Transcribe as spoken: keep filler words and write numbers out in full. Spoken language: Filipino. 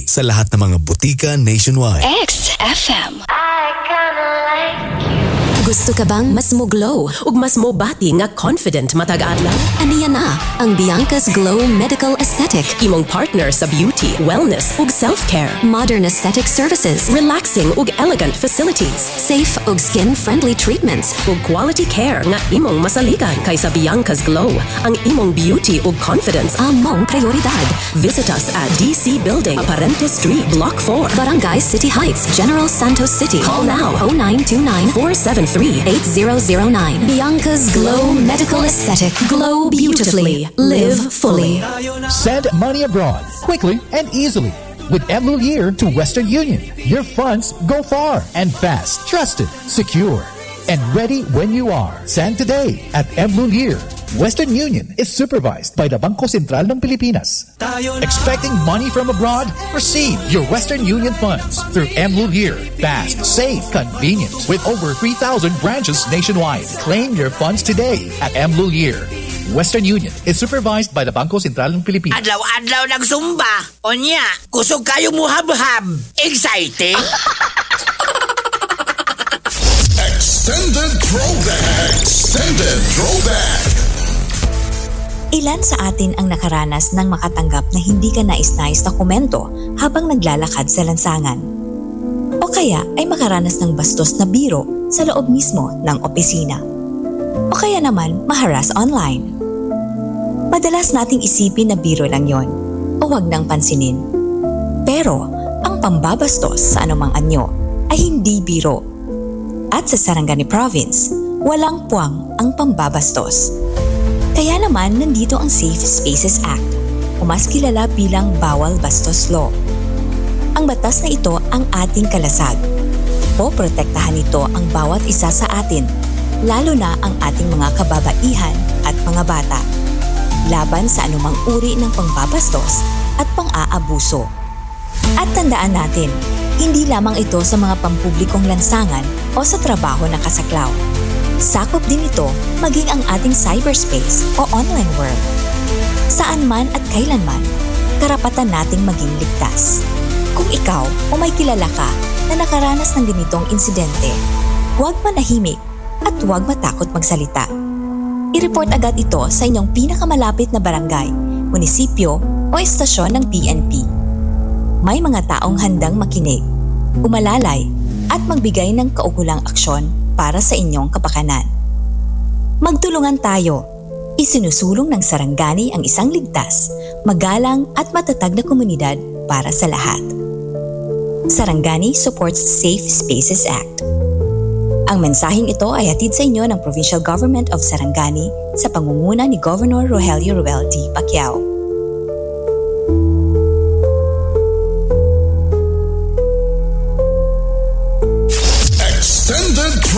sa lahat ng mga butika nationwide. X F M. I kinda like you. Gusto ka bang mas mo glow ug mas mo bati nga confident matag adlaw? Aniya na ang Bianca's Glow Medical Aesthetic. Imong partner sa beauty, wellness ug self-care. Modern aesthetic services, relaxing ug elegant facilities, safe ug skin-friendly treatments ug quality care nga imong masaligan kaysa Bianca's Glow. Ang imong beauty ug confidence among prioridad. Visit us at D C Building, Aparente Street, Block four, Barangay City Heights, General Santos City. Call now oh nine two nine, four seven three, eight zero zero nine. Bianca's Glow Medical Aesthetic. Glow beautifully. Live fully. Send money abroad quickly and easily with M Lulier to Western Union. Your funds go far and fast. Trusted, secure, and ready when you are. Send today at M Lulier. Western Union is supervised by the Bangko Sentral ng Pilipinas. Expecting money from abroad? Receive your Western Union funds through M Lulier. Fast, safe, convenient. With over three thousand branches nationwide. Claim your funds today at M Lulier. Western Union is supervised by the Bangko Sentral ng Pilipinas. Adlaw-adlaw nagsumba. Onya, kusog kayo muhab-hab. Exciting? Extended Throwback. Extended Throwback. Ilan sa atin ang nakaranas ng makatanggap na hindi ka nais-nais na komento habang naglalakad sa lansangan? O kaya ay makaranas ng bastos na biro sa loob mismo ng opisina? O kaya naman maharas online? Madalas nating isipin na biro lang yon o wag nang pansinin. Pero ang pambabastos sa anumang anyo ay hindi biro. At sa Sarangani Province, walang puwang ang pambabastos. Kaya naman nandito ang Safe Spaces Act o mas kilala bilang Bawal Bastos Law. Ang batas na ito ang ating kalasag. Poprotektahan nito ang bawat isa sa atin, lalo na ang ating mga kababaihan at mga bata, laban sa anumang uri ng pangbabastos at pang-aabuso. At tandaan natin, hindi lamang ito sa mga pampublikong lansangan o sa trabaho na kasaklaw. Sakop din ito maging ang ating cyberspace o online world. Saan man at kailanman, karapatan nating maging ligtas. Kung ikaw o may kilala ka na nakaranas ng ganitong insidente, huwag manahimik at huwag matakot magsalita. I-report agad ito sa inyong pinakamalapit na barangay, munisipyo o estasyon ng P N P. May mga taong handang makinig, umalalay at magbigay ng kaukulang aksyon para sa inyong kapakanan. Magtulungan tayo. Isinusulong ng Sarangani ang isang ligtas, magalang at matatag na komunidad para sa lahat. Sarangani supports Safe Spaces Act. Ang mensaheng ito ay hatid sa inyo ng Provincial Government of Sarangani sa pangunguna ni Governor Rogelio Ruel D. Pacquiao.